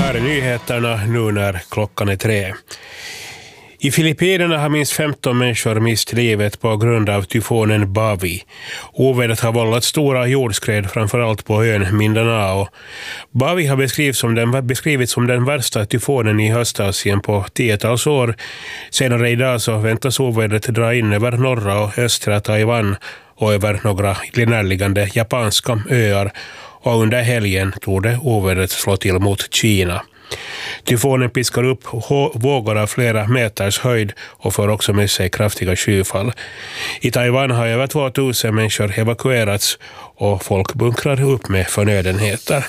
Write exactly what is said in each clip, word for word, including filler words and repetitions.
här är nyheterna nu när klockan är tre. I Filippinerna har minst femton människor mist livet på grund av tyfonen Bavi. Ovädret har vållat stora jordskred framförallt på ön Mindanao. Bavi har beskrivits som den, beskrivits som den värsta tyfonen i Östasien på tiotals år. Senare idag så väntas ovädret dra in över norra och östra Taiwan och över några närliggande japanska öar. Och under helgen torde ovädret slå till mot Kina. Tyfonen piskar upp vågor av flera meters höjd och får också med sig kraftiga skyfall. I Taiwan har över tvåtusen människor evakuerats och folk bunkrar upp med förnödenheter.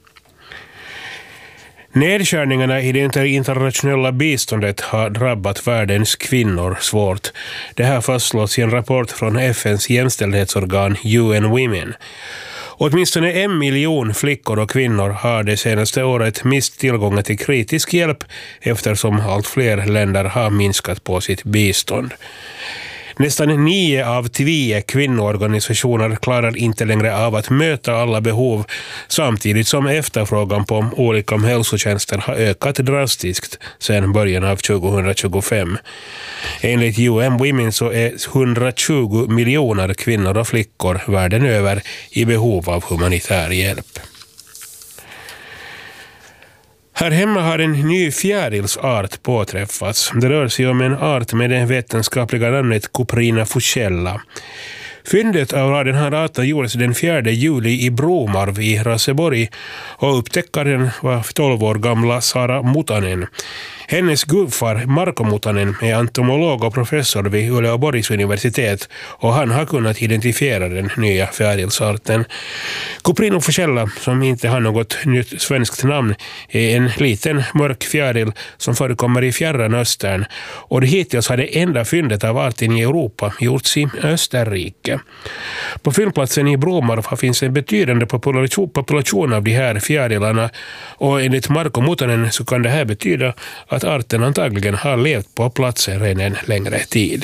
Nedskärningarna i det internationella biståndet har drabbat världens kvinnor svårt. Det här fastslås i en rapport från F N:s jämställdhetsorgan U N Women. Åtminstone en miljon flickor och kvinnor har det senaste året mist tillgången till kritisk hjälp eftersom allt fler länder har minskat på sitt bistånd. Nästan nio av tio kvinnoorganisationer klarar inte längre av att möta alla behov samtidigt som efterfrågan på olika hälsotjänster har ökat drastiskt sedan början av tjugohundratjugofem. Enligt U N Women så är hundratjugo miljoner kvinnor och flickor världen över i behov av humanitär hjälp. Här hemma har en ny fjärilsart påträffats. Det rör sig om en art med det vetenskapliga namnet Cuprina fuchsia. Fyndet av den här arten gjordes den fjärde juli i Bromarv i Raseborg och upptäckaren var tolv år gamla Sara Mutanen. Hennes gudfar Marko Mutanen är entomolog och professor vid Uleåborgs universitet och han har kunnat identifiera den nya fjärilsarten. Cuprina fuchsia, som inte har något nytt svenskt namn, är en liten mörk fjäril som förekommer i Fjärran Östern och det hittills har det enda fyndet av arten i Europa gjorts i Österrike. På fyndplatsen i Bromarv finns en betydande population, population av de här fjärilarna och enligt Marko Mutanen så kan det här betyda att arten antagligen har levt på platsen redan en längre tid.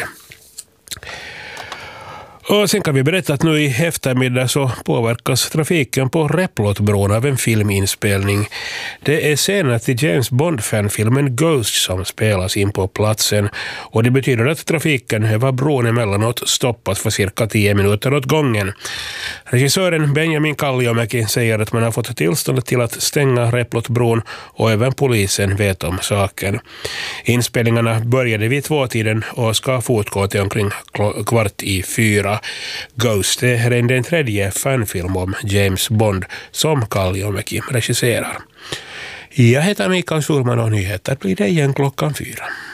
Och sen kan vi berätta att nu i eftermiddag så påverkas trafiken på Replotbron av en filminspelning. Det är scenen till James Bond-fanfilmen Ghost som spelas in på platsen och det betyder att trafiken över bron emellanåt stoppas för cirka tio minuter åt gången. Regissören Benjamin Kalliomäki säger att man har fått tillstånd till att stänga Replotbron och även polisen vet om saken. Inspelningarna började vid tvåtiden och ska fortgå till omkring kvart i fyra. Ghost är den tredje fanfilm om James Bond som Kalliomäki regisserar. Jag heter Mikael Schulman och nyheter blir det igen klockan fyra.